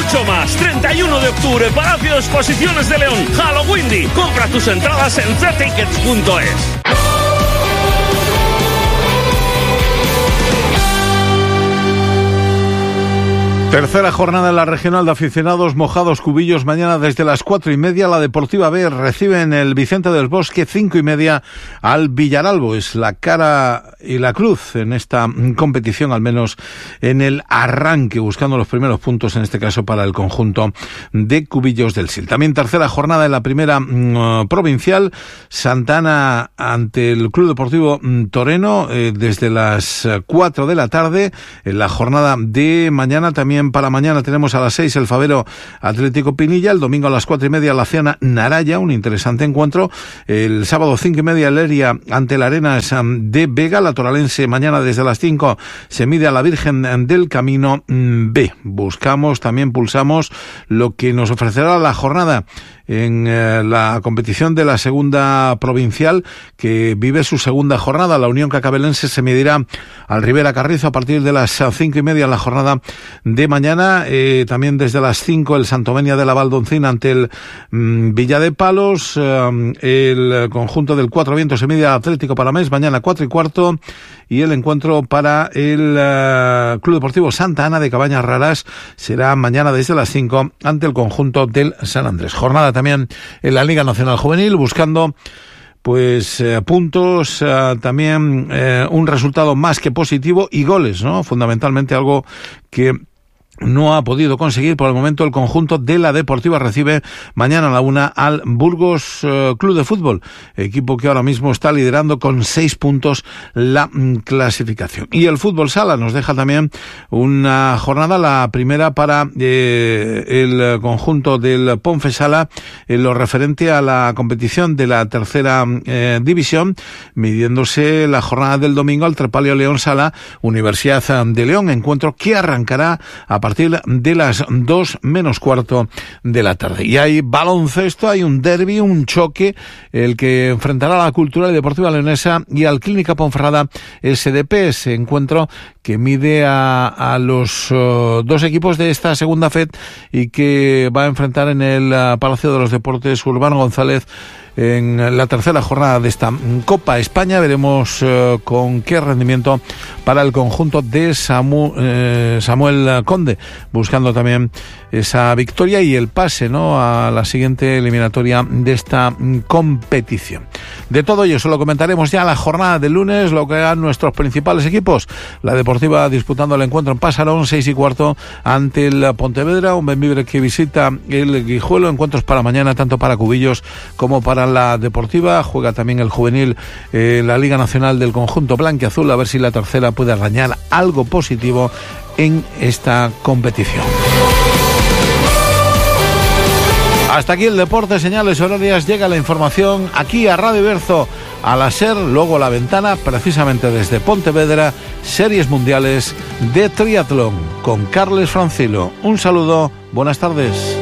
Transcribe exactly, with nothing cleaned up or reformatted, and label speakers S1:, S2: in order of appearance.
S1: mucho más. treinta y uno de octubre, Palacio de Exposiciones de León, Halloween. Compra tus entradas en c tickets punto es.
S2: Tercera jornada en la regional de aficionados mojados Cubillos. Mañana desde las cuatro y media la Deportiva B recibe en el Vicente del Bosque, cinco y media al Villaralbo. Es la cara y la cruz en esta competición, al menos en el arranque, buscando los primeros puntos, en este caso para el conjunto de Cubillos del Sil. También tercera jornada en la primera uh, provincial, Santa Ana ante el Club Deportivo Toreno, eh, desde las cuatro de la tarde. En la jornada de mañana también para mañana tenemos a las seis el Favero Atlético Pinilla, el domingo a las cuatro y media la Ciana Naraya, un interesante encuentro. El sábado cinco y media Leria ante la Arenas de Vega, la Toralense mañana desde las cinco se mide a la Virgen del Camino B. Buscamos, también pulsamos lo que nos ofrecerá la jornada en eh, la competición de la segunda provincial, que vive su segunda jornada. La Unión Cacabelense se medirá al Rivera Carrizo a partir de las cinco y media en la jornada de mañana. Eh, también desde las cinco el Santomenia de la Valdoncina ante el mm, Villa de Palos. Eh, el conjunto del Cuatro Vientos se mide al Atlético Palamés mañana cuatro y cuarto. Y el encuentro para el uh, Club Deportivo Santa Ana de Cabañas Raras será mañana desde las cinco ante el conjunto del San Andrés. Jornada también en la Liga Nacional Juvenil, buscando pues eh, puntos, eh, también eh, un resultado más que positivo y goles, ¿no? Fundamentalmente algo que no ha podido conseguir por el momento el conjunto de la Deportiva. Recibe mañana a la una al Burgos uh, Club de Fútbol, equipo que ahora mismo está liderando con seis puntos la mm, clasificación. Y el Fútbol Sala nos deja también una jornada, la primera para eh, el conjunto del Ponfe Sala, en lo referente a la competición de la tercera eh, división, midiéndose la jornada del domingo al Trepalio León Sala, Universidad de León, encuentro que arrancará a a partir de las dos menos cuarto de la tarde. Y hay baloncesto, hay un derbi, un choque, el que enfrentará a la Cultural y Deportiva Leonesa y al Clínica Ponferrada S D P, ese encuentro que mide a, a los uh, dos equipos de esta segunda F E D y que va a enfrentar en el uh, Palacio de los Deportes Urbano González en la tercera jornada de esta Copa España. Veremos uh, con qué rendimiento para el conjunto de Samu, eh, Samuel Conde, buscando también esa victoria y el pase, ¿no?, a la siguiente eliminatoria de esta competición. De todo ello solo comentaremos ya la jornada del lunes, lo que hagan nuestros principales equipos. La Deportiva disputando el encuentro en Pasarón, seis y cuarto ante el Pontevedra, un Benvibre que visita el Guijuelo. Encuentros para mañana tanto para Cubillos como para la Deportiva. Juega también el juvenil en eh, la Liga Nacional del conjunto blanquiazul, a ver si la tercera puede arañar algo positivo en esta competición. Hasta aquí el deporte, señales horarias. Llega la información aquí a Radio Berzo, a la SER, luego La Ventana, precisamente desde Pontevedra, series mundiales de triatlón con Carles Francilo. Un saludo, buenas tardes.